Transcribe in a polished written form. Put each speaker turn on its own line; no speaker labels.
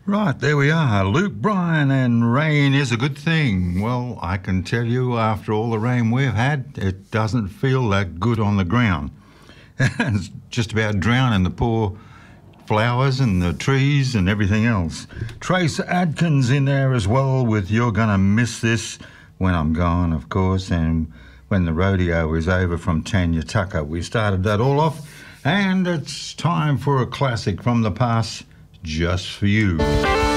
Right, there we are. Luke Bryan, and rain is a good thing. Well, I can tell you, after all the rain we've had, it doesn't feel that good on the ground. It's just about drowning the poor flowers and the trees and everything else. Trace Adkins in there as well with You're Gonna Miss This When I'm Gone, of course, and When the Rodeo Is Over from Tanya Tucker. We started that all off, and it's time for a classic from the past, just for you.